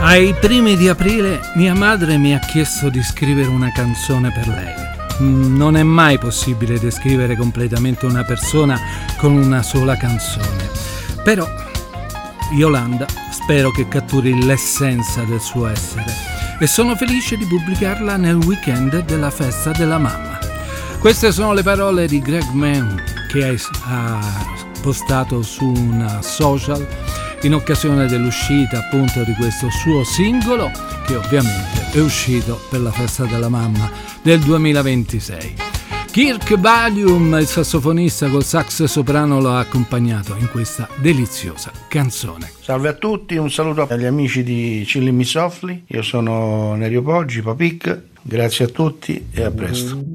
Ai primi di aprile mia madre mi ha chiesto di scrivere una canzone per lei. Non è mai possibile descrivere completamente una persona con una sola canzone, però Yolanda spero che catturi l'essenza del suo essere e sono felice di pubblicarla nel weekend della festa della mamma. Queste sono le parole di Greg Mann che ha postato su una social in occasione dell'uscita appunto di questo suo singolo, che ovviamente è uscito per la festa della mamma del 2026. Kirk Balium, il sassofonista col sax soprano, lo ha accompagnato in questa deliziosa canzone. Salve a tutti, un saluto agli amici di Chilling Me Softly. Io sono Nerio Poggi, Papic. Grazie a tutti e a presto.